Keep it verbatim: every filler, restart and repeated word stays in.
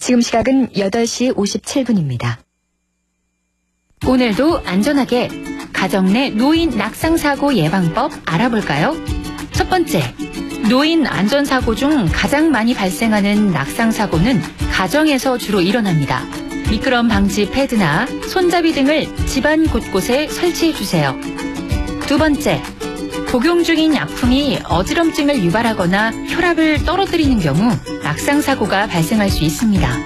지금 시각은 여덟 시 오십칠 분입니다. 오늘도 안전하게 가정 내 노인 낙상사고 예방법 알아볼까요? 첫 번째, 노인 안전사고 중 가장 많이 발생하는 낙상사고는 가정에서 주로 일어납니다. 미끄럼 방지 패드나 손잡이 등을 집안 곳곳에 설치해주세요. 두 번째, 복용 중인 약품이 어지럼증을 유발하거나 혈압을 떨어뜨리는 경우 낙상사고가 발생할 수 있습니다.